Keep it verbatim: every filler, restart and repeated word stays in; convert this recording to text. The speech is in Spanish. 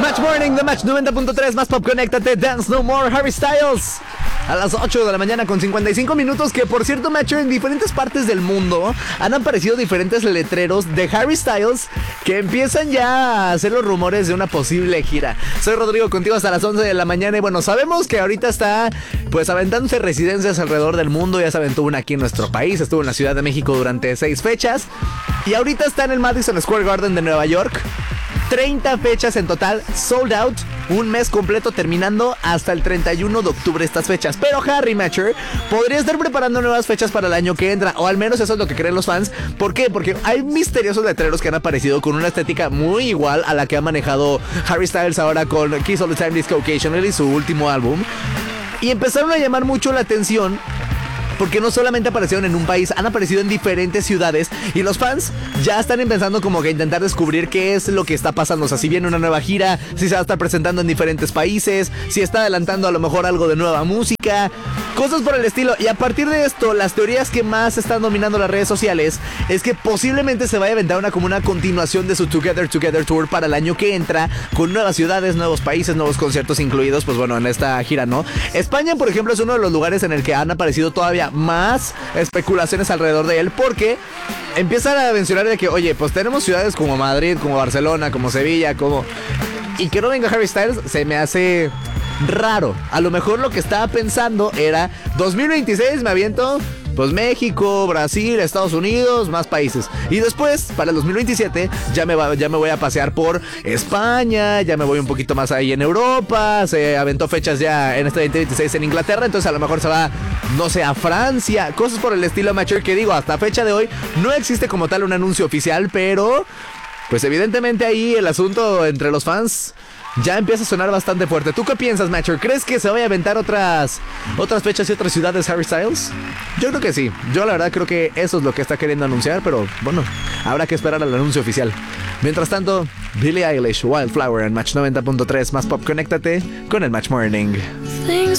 Match Morning de Match noventa punto tres, más pop, conéctate, Dance No More, Harry Styles. A las ocho de la mañana con cincuenta y cinco minutos, que por cierto, Match, en diferentes partes del mundo han aparecido diferentes letreros de Harry Styles que empiezan ya a hacer los rumores de una posible gira. Soy Rodrigo, contigo hasta las once de la mañana y bueno, sabemos que ahorita está pues aventándose residencias alrededor del mundo. Ya se aventó una aquí en nuestro país, estuvo en la Ciudad de México durante seis fechas y ahorita está en el Madison Square Garden de Nueva York. treinta fechas en total, sold out, un mes completo, terminando hasta el treinta y uno de octubre estas fechas. Pero Harry Matcher podría estar preparando nuevas fechas para el año que entra, o al menos eso es lo que creen los fans. ¿Por qué? Porque hay misteriosos letreros que han aparecido con una estética muy igual a la que ha manejado Harry Styles ahora con Kiss All the Time Disco Occasionally, su último álbum, y empezaron a llamar mucho la atención porque no solamente aparecieron en un país, han aparecido en diferentes ciudades y los fans ya están empezando como que a intentar descubrir qué es lo que está pasando. O sea, si viene una nueva gira, si se va a estar presentando en diferentes países, si está adelantando a lo mejor algo de nueva música, cosas por el estilo. Y a partir de esto, las teorías que más están dominando las redes sociales es que posiblemente se vaya a aventar una como una continuación de su Together Together Tour para el año que entra, con nuevas ciudades, nuevos países, nuevos conciertos incluidos, pues bueno, en esta gira, ¿no? España, por ejemplo, es uno de los lugares en el que han aparecido todavía más especulaciones alrededor de él, porque empiezan a mencionar de que, oye, pues tenemos ciudades como Madrid, como Barcelona, como Sevilla, como... y que no venga Harry Styles se me hace raro. A lo mejor lo que estaba pensando era dos mil veintiséis me aviento pues México, Brasil, Estados Unidos, más países. Y después, para el dos mil veintisiete, ya me, va, ya me voy a pasear por España, ya me voy un poquito más ahí en Europa. Se aventó fechas ya en este veinte veintiséis en Inglaterra, entonces a lo mejor se va, no sé, a Francia. Cosas por el estilo, Matcher, que digo, hasta fecha de hoy no existe como tal un anuncio oficial, pero pues evidentemente ahí el asunto entre los fans ya empieza a sonar bastante fuerte. ¿Tú qué piensas, Matcher? ¿Crees que se vaya a aventar otras otras fechas y otras ciudades Harry Styles? Yo creo que sí. Yo la verdad creo que eso es lo que está queriendo anunciar, pero bueno, habrá que esperar al anuncio oficial. Mientras tanto, Billie Eilish, Wildflower en Match noventa punto tres, más pop, conéctate con el Match Morning.